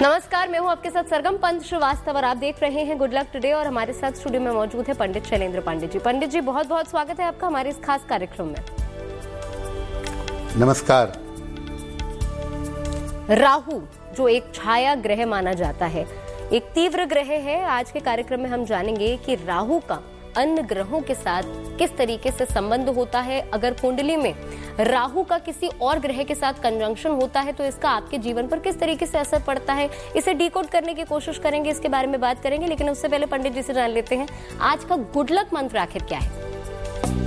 नमस्कार, मैं हूं आपके साथ सरगम पंत श्रीवास्तव और आप देख रहे हैं गुड लक टुडे। और हमारे साथ स्टूडियो में मौजूद है पंडित शैलेंद्र पांडे जी। पंडित जी, बहुत बहुत स्वागत है आपका हमारे इस खास कार्यक्रम में। नमस्कार। राहु जो एक छाया ग्रह माना जाता है, एक तीव्र ग्रह है। आज के कार्यक्रम में हम जानेंगे कि राहु का अन्य ग्रहों के साथ किस तरीके से संबंध होता है। अगर कुंडली में राहु का किसी और ग्रह के साथ कंजंक्शन होता है तो इसका आपके जीवन पर किस तरीके से असर पड़ता है, इसे डिकोड करने की कोशिश करेंगे, इसके बारे में बात करेंगे। लेकिन उससे पहले पंडित जी से जान लेते हैं आज का गुड लक मंत्र आखिर क्या है।